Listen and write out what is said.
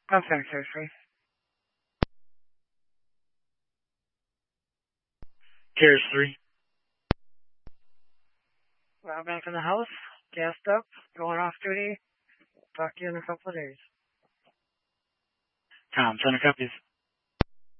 I'm Center 3. Carriage 3. Well, back in the house, gassed up, going off duty. Talk to you in a couple of days. Tom, Center copies.